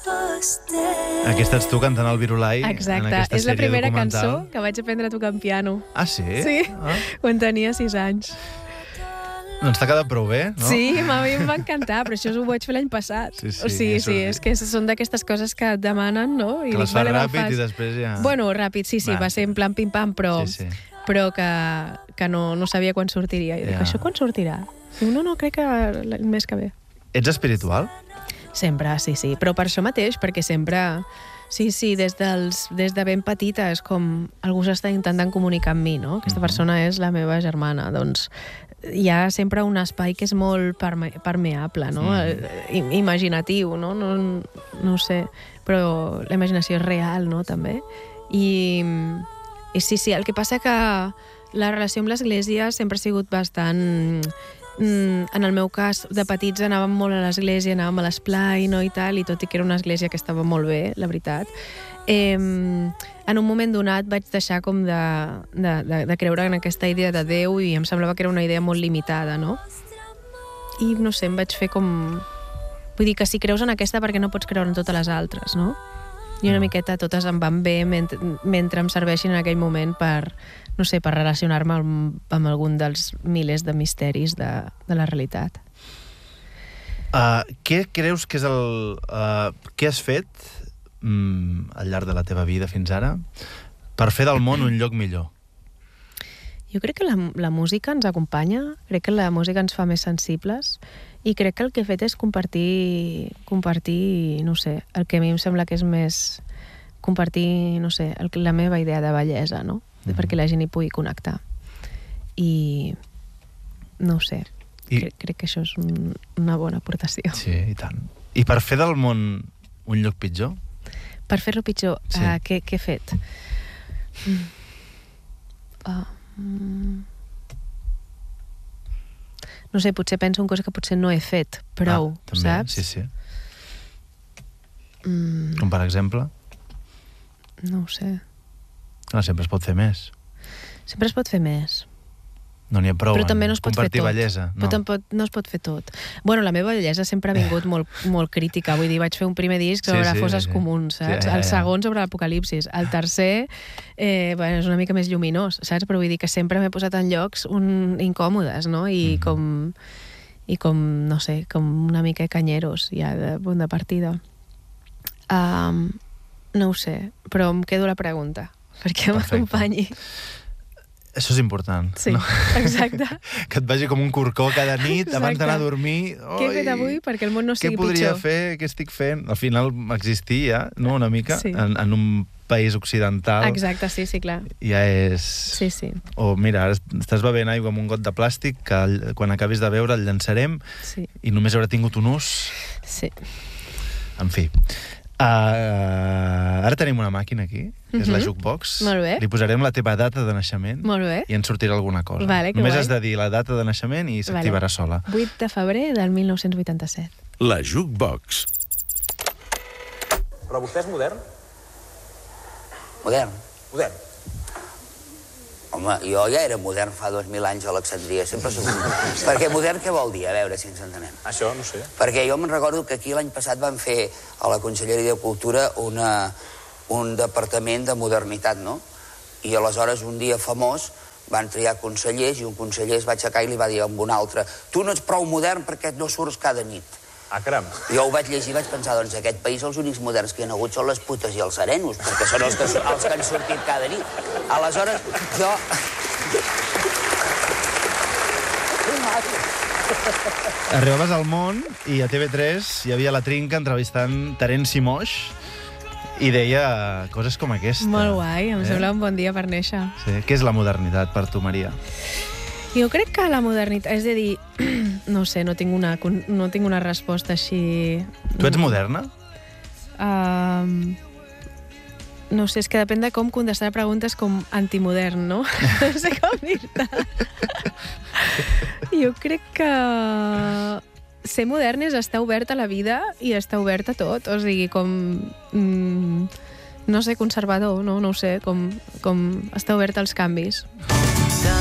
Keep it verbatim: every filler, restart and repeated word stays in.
Aquesta ets tu cantant el Virulai. Exacte, és la primera cançó que vaig aprendre a tocar en piano. Ah, sí? Sí, ah. quan tenia sis anys. Doncs t'ha quedat prou bé, no? Sí, a mi em va encantar, però això ho vaig fer l'any passat. Sí, sí, o sigui, això... sí, és que són d'aquestes coses que et demanen, no? I que les dic, fas vale, ràpid fas. I després ja... Bueno, ràpid, sí, sí, va, va ser en plan pim-pam, però, sí, sí. però que, que no, no sabia quan sortiria. I dic, ja. això quan sortirà? Diu, no, no, crec que el mes que ve. Ets espiritual? Sempre, sí, sí, però per això mateix, perquè sempre... Sí, sí, des, dels, des de ben petita és com algú s'està intentant comunicar amb mi, no? Aquesta Mhm. persona és la meva germana, doncs hi ha sempre un espai que és molt perme permeable, no? Mm. Imaginatiu, no? No, no ho sé, però la imaginació és real, no?, també. I, i sí, sí, el que passa que la relació amb l'Església sempre ha sigut bastant... En el meu cas, de petits anàvem molt a l'església, anàvem a l'esplai, no, i tal, i tot i que era una església que estava molt bé, la veritat, eh, en un moment donat vaig deixar com de, de, de, de creure en aquesta idea de Déu i em semblava que era una idea molt limitada, no? I, no sé, em vaig fer com... Vull dir que si creus en aquesta perquè no pots creure en totes les altres, no? I una miqueta totes em van bé mentre, mentre em serveixin en aquell moment per, no sé, per relacionar-me amb, amb algun dels milers de misteris de, de la realitat. Uh, què creus que és el... Uh, què has fet mm, al llarg de la teva vida fins ara per fer del món un lloc millor? Jo crec que la, la música ens acompanya, crec que la música ens fa més sensibles i crec que el que he fet és compartir, compartir, no sé, el que a mi em sembla que és més compartir, no sé, el, la meva idea de bellesa, no? Mm-hmm. Perquè la gent hi pugui connectar. I no ho sé, I... Crec, crec que això és un, una bona aportació. Sí, i tant. I per fer del món un lloc pitjor? Per fer-lo pitjor, sí. uh, què, què he fet? Mm. Uh, mm. No sé, potser penso en coses que potser no he fet prou, ah, també, saps? Sí, sí. Mm. Com per exemple? No ho sé. No, sempre es pot fer més. Sempre es pot fer més. No n'hi ha prou però també no es pot compartir fer tot. bellesa. No. Però tampoc no es pot fer tot. Bueno, la meva bellesa sempre ha vingut molt, molt crítica. Vull dir, vaig fer un primer disc sobre sí, sí, fosses sí. comuns, saps? Sí, ja, ja. El segon sobre l'apocalipsis. El tercer eh, bueno, és una mica més lluminós, saps? Però vull dir que sempre m'he posat en llocs un, incòmodes, no? I mm-hmm. com... I com, no sé, com una mica canyeros ja de punt de partida. Um, no ho sé, però em quedo la pregunta, perquè m'acompanyi. Això és important. Sí, no? Exacte. Que et vagi com un corcó cada nit Exacte. Abans d'anar a dormir. Oi, què he fet avui perquè el món no sigui pitjor? Què podria fer? Què estic fent? Al final existia, no?, una mica, sí. en, en un país occidental. Exacte, sí, sí, clar. Ja és... Sí, sí. O mira, ara estàs bevent aigua amb un got de plàstic que quan acabis de beure el llançarem sí. i només haurà tingut un ús. Sí. En fi. Uh, ara tenim una màquina aquí, que és mm-hmm. la Jukebox. Molt bé. Li posarem la teva data de naixement. Molt bé. I ens sortirà alguna cosa. Vale, Només guai. has de dir la data de naixement i s'activarà vale. sola. vuit de febrer del mil nou-cents vuitanta-set. La Jukebox. Però vostè és modern? Modern? Modern. Home, jo ja era modern fa dos mil anys a Alexandria, sempre soc... Perquè modern què vol dir? A veure si ens entenem. Això, no sé. Perquè jo me'n recordo que aquí l'any passat van fer a la Conselleria de Cultura una, un departament de modernitat, no? I aleshores un dia famós van triar consellers i un conseller es va aixecar i li va dir a un altre: tu no ets prou modern perquè no surts cada nit. Ah, caram. Jo ho vaig llegir i vaig pensar, doncs aquest país els únics moderns que hi ha hagut són les putes i els serenos, perquè són els que, els que han sortit cada nit. Aleshores, jo... Arribaves al món i a T V tres hi havia la Trinca entrevistant Terenci Moix i deia coses com aquesta. Molt guai, em eh? sembla un bon dia per néixer. Sí. Què és la modernitat per tu, Maria? Jo crec que la modernitat... És a dir, no sé, no tinc una, no tinc una resposta així... Tu ets moderna? Uh, no sé, és que depèn de com contestar preguntes com antimodern, no? No sé com dir-te. Jo crec que ser modern és estar obert a la vida i estar obert a tot. O sigui, com... Mm, no sé, conservador, no? No ho sé, com, com estar obert als canvis.